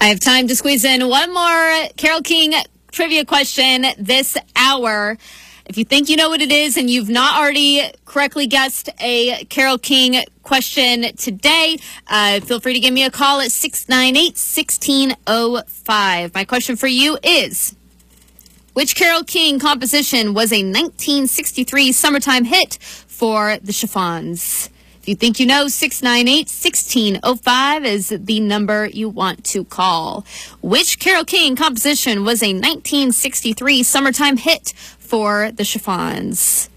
I have time to squeeze in one more Carole King trivia question this hour. If you think you know what it is and you've not already correctly guessed a Carole King question today, feel free to give me a call at 698-1605. My question for you is, which Carole King composition was a 1963 summertime hit for the Chiffons? If you think you know, 698-1605 is the number you want to call. Which Carole King composition was a 1963 summertime hit for the Chiffons?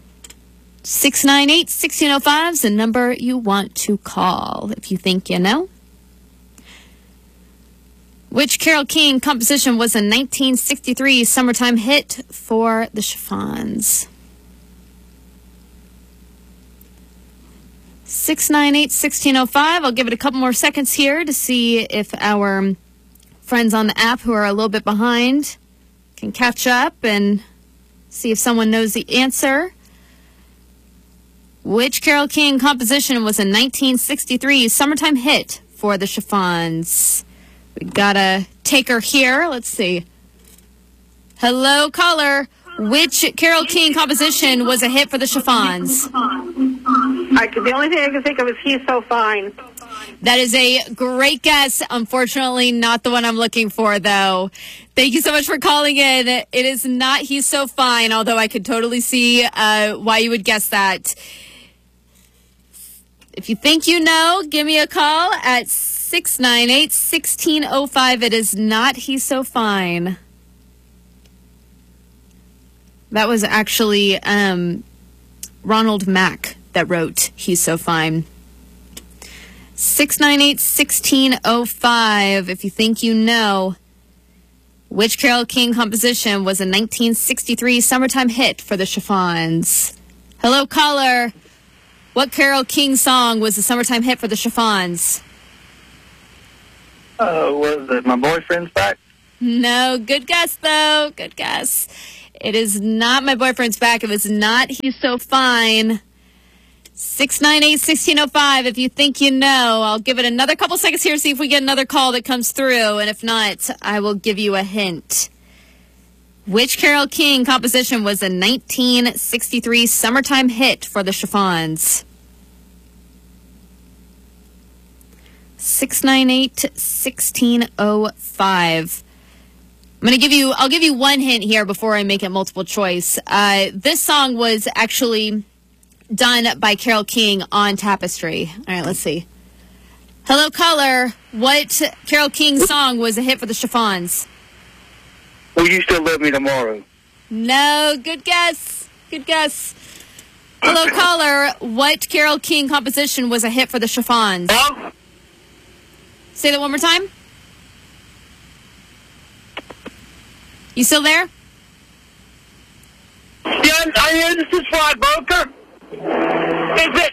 698-1605 is the number you want to call if you think you know. Which Carole King composition was a 1963 summertime hit for the Chiffons? 698-1605. I'll give it a couple more seconds here to see if our friends on the app who are a little bit behind can catch up and see if someone knows the answer. Which Carole King composition was a 1963 summertime hit for the Chiffons? We got a taker here. Let's see. Hello, caller. Which Carole King composition was a hit for the Chiffons? The only thing I can think of is He's So Fine. That is a great guess. Unfortunately, not the one I'm looking for, though. Thank you so much for calling in. It is not He's So Fine, although I could totally see why you would guess that. If you think you know, give me a call at 698-1605. It is not He's So Fine. That was actually Ronald Mack that wrote He's So Fine. 698-1605. If you think you know, which Carole King composition was a 1963 summertime hit for the Chiffons? Hello, caller. What Carole King song was a summertime hit for the Chiffons? Was it My Boyfriend's Back? No, good guess, though. Good guess. It is not My Boyfriend's Back. It was not He's So Fine. 698-1605. If you think you know, I'll give it another couple seconds here to see if we get another call that comes through. And if not, I will give you a hint. Which Carole King composition was a 1963 summertime hit for the Chiffons? 698-1605. I'll give you one hint here before I make it multiple choice. This song was actually done by Carole King on Tapestry. All right, let's see. Hello, caller. What Carole King song was a hit for the Chiffons? Will You Still Love Me Tomorrow? No, good guess. Good guess. Hello, caller. What Carole King composition was a hit for the Chiffons? Hello? Say that one more time. You still there? Yeah, I hear this is Fried Broker. Is it?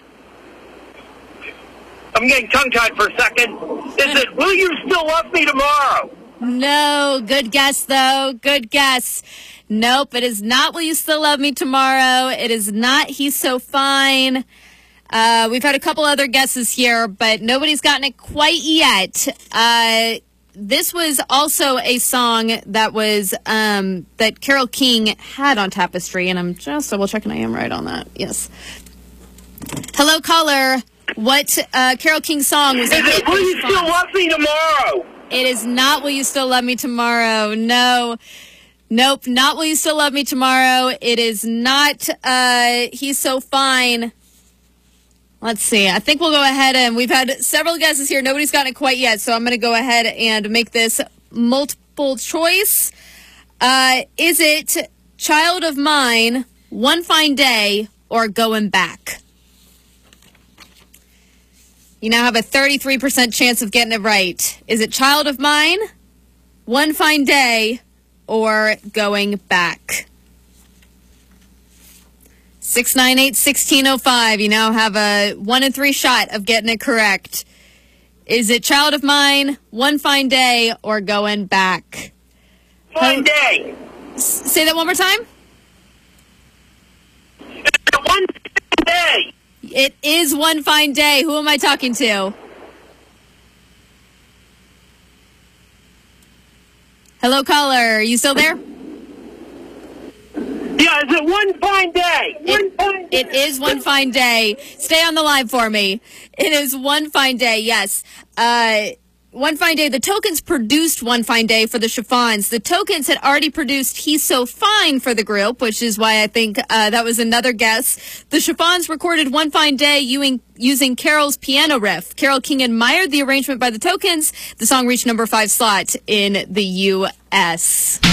I'm getting tongue-tied for a second. Is it Will You Still Love Me Tomorrow? No. Good guess, though. Good guess. Nope, it is not Will You Still Love Me Tomorrow. It is not He's So Fine. We've had a couple other guesses here, but nobody's gotten it quite yet. This was also a song that was that Carole King had on Tapestry, and I'm just double-checking I am right on that. Yes. Hello, caller. What Carole King song was Is it Will You Still Love Me Tomorrow? It is not Will You Still Love Me Tomorrow. No. Nope, not Will You Still Love Me Tomorrow. It is not He's So Fine. Let's see. I think we'll go ahead and we've had several guesses here. Nobody's gotten it quite yet, so I'm going to go ahead and make this multiple choice. Is it Child of Mine, One Fine Day, or Going Back? You now have a 33% chance of getting it right. Is it Child of Mine, One Fine Day, or Going Back? 698-1605. You now have a 1 in 3 shot of getting it correct. Is it Child of Mine, One Fine Day, or Going Back? Fine Day. Say that one more time. One Day. It is One Fine Day. Who am I talking to? Hello, caller. Are you still there? Yeah, is it one fine day? It is one fine day. Stay on the line for me. It is one fine day, yes. One Fine Day. The Tokens produced One Fine Day for the Chiffons. The Tokens had already produced He's So Fine for the group, which is why I think that was another guess. The Chiffons recorded One Fine Day using Carol's piano riff. Carole King admired the arrangement by the Tokens. The song reached number 5 slot in the U.S.